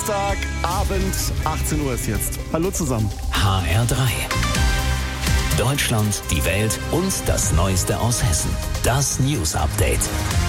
Abend, 18 Uhr ist jetzt. Hallo zusammen. HR3. Deutschland, die Welt und das Neueste aus Hessen. Das News Update.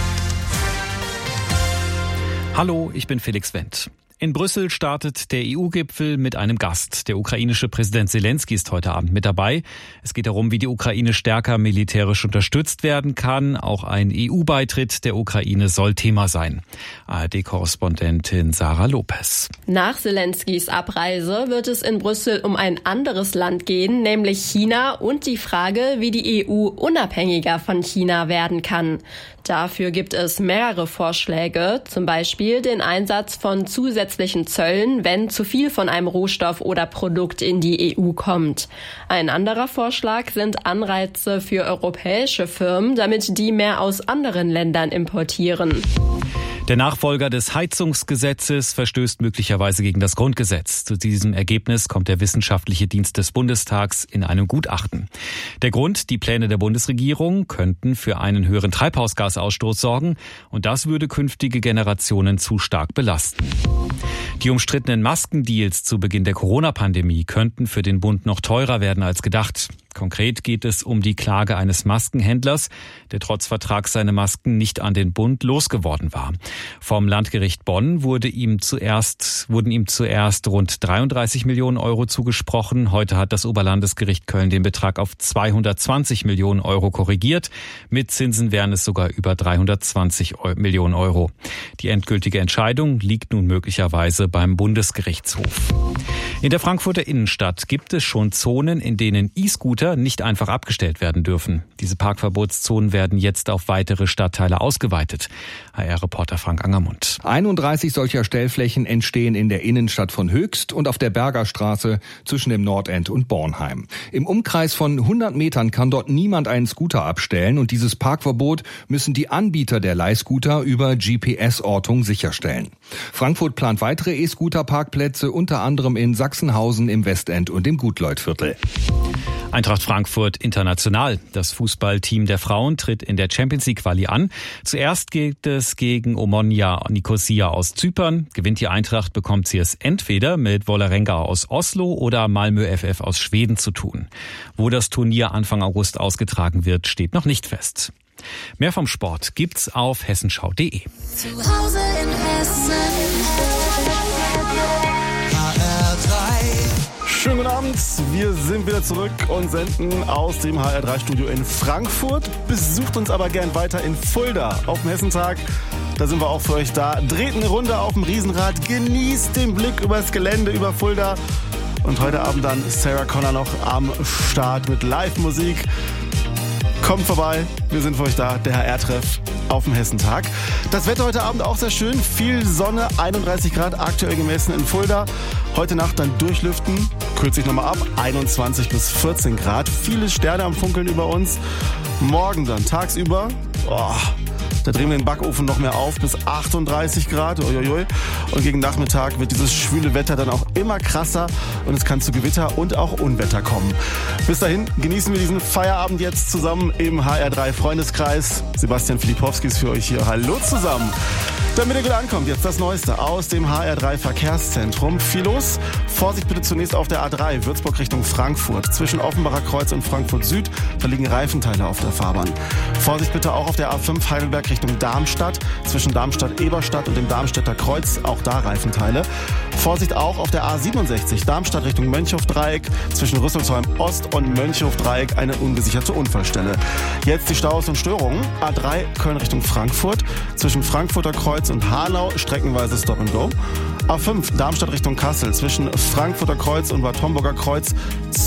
Hallo, ich bin Felix Wendt. In Brüssel startet der EU-Gipfel mit einem Gast. Der ukrainische Präsident Zelensky ist heute Abend mit dabei. Es geht darum, wie die Ukraine stärker militärisch unterstützt werden kann. Auch ein EU-Beitritt der Ukraine soll Thema sein. ARD-Korrespondentin Sarah Lopez. Nach Zelenskys Abreise wird es in Brüssel um ein anderes Land gehen, nämlich China, und die Frage, wie die EU unabhängiger von China werden kann. Dafür gibt es mehrere Vorschläge, zum Beispiel den Einsatz von zusätzlichen Zöllen, wenn zu viel von einem Rohstoff oder Produkt in die EU kommt. Ein anderer Vorschlag sind Anreize für europäische Firmen, damit die mehr aus anderen Ländern importieren. Der Nachfolger des Heizungsgesetzes verstößt möglicherweise gegen das Grundgesetz. Zu diesem Ergebnis kommt der Wissenschaftliche Dienst des Bundestags in einem Gutachten. Der Grund: die Pläne der Bundesregierung könnten für einen höheren Treibhausgasausstoß sorgen, und das würde künftige Generationen zu stark belasten. Die umstrittenen Maskendeals zu Beginn der Corona-Pandemie könnten für den Bund noch teurer werden als gedacht. Konkret geht es um die Klage eines Maskenhändlers, der trotz Vertrags seine Masken nicht an den Bund losgeworden war. Vom Landgericht Bonn wurden ihm zuerst rund 33 Millionen Euro zugesprochen. Heute hat das Oberlandesgericht Köln den Betrag auf 220 Millionen Euro korrigiert. Mit Zinsen wären es sogar über 320 Millionen Euro. Die endgültige Entscheidung liegt nun möglicherweise beim Bundesgerichtshof. In der Frankfurter Innenstadt gibt es schon Zonen, in denen E-Scooter nicht einfach abgestellt werden dürfen. Diese Parkverbotszonen werden jetzt auf weitere Stadtteile ausgeweitet. HR-Reporter Frank Angermund. 31 solcher Stellflächen entstehen in der Innenstadt von Höchst und auf der Bergerstraße zwischen dem Nordend und Bornheim. Im Umkreis von 100 Metern kann dort niemand einen Scooter abstellen, und dieses Parkverbot müssen die Anbieter der Leihscooter über GPS-Ortung sicherstellen. Frankfurt plant weitere E-Scooter-Parkplätze, unter anderem in Sachsenhausen, im Westend und im Gutleufviertel. Eintracht Frankfurt international. Das Fußballteam der Frauen tritt in der Champions League Quali an. Zuerst geht es gegen Omonia Nicosia aus Zypern. Gewinnt die Eintracht, bekommt sie es entweder mit Vålerenga aus Oslo oder Malmö FF aus Schweden zu tun. Wo das Turnier Anfang August ausgetragen wird, steht noch nicht fest. Mehr vom Sport gibt's auf hessenschau.de. Zu Hause in Hessen. Schönen guten Abend, wir sind wieder zurück und senden aus dem HR3-Studio in Frankfurt. Besucht uns aber gern weiter in Fulda auf dem Hessentag. Da sind wir auch für euch da. Dreht eine Runde auf dem Riesenrad, genießt den Blick übers Gelände, über Fulda. Und heute Abend dann Sarah Connor noch am Start mit Live-Musik. Kommt vorbei, wir sind für euch da, der HR-Treff auf dem Hessentag. Das Wetter heute Abend auch sehr schön, viel Sonne, 31 Grad aktuell gemessen in Fulda. Heute Nacht dann durchlüften, kühlt sich nochmal ab, 21 bis 14 Grad. Viele Sterne am Funkeln über uns. Morgen dann tagsüber, da drehen wir den Backofen noch mehr auf, bis 38 Grad. Uiuiui. Und gegen Nachmittag wird dieses schwüle Wetter dann auch immer krasser und es kann zu Gewitter und auch Unwetter kommen. Bis dahin genießen wir diesen Feierabend jetzt zusammen im HR3 Freundeskreis. Sebastian Filipowski ist für euch hier. Hallo zusammen. Damit ihr gut ankommt, jetzt das Neueste aus dem HR3 Verkehrszentrum. Viel los. Vorsicht bitte zunächst auf der A3, Würzburg Richtung Frankfurt. Zwischen Offenbacher Kreuz und Frankfurt Süd, da liegen Reifenteile auf der Fahrbahn. Vorsicht bitte auch auf der A5 Heidelberg Richtung Darmstadt. Zwischen Darmstadt-Eberstadt und dem Darmstädter Kreuz, auch da Reifenteile. Vorsicht auch auf der A67 Darmstadt Richtung Mönchhof-Dreieck. Zwischen Rüsselsheim Ost und Mönchhof-Dreieck eine ungesicherte Unfallstelle. Jetzt die Staus und Störungen. A3 Köln Richtung Frankfurt. Zwischen Frankfurter Kreuz und Hanau streckenweise Stop and Go. A5 Darmstadt Richtung Kassel zwischen Frankfurter Kreuz und Bad Homburger Kreuz